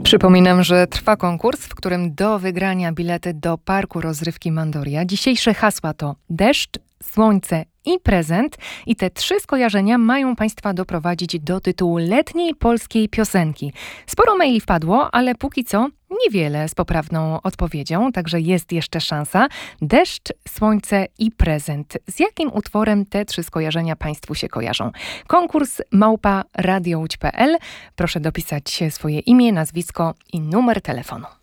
Przypominam, że trwa konkurs, w którym do wygrania bilety do Parku Rozrywki Mandoria. Dzisiejsze hasła to deszcz, słońce i prezent. I te 3 skojarzenia mają Państwa doprowadzić do tytułu letniej polskiej piosenki. Sporo maili wpadło, ale póki co niewiele z poprawną odpowiedzią, także jest jeszcze szansa. Deszcz, słońce i prezent. Z jakim utworem te 3 skojarzenia Państwu się kojarzą? Konkurs @radiołódź.pl. Proszę dopisać swoje imię, nazwisko i numer telefonu.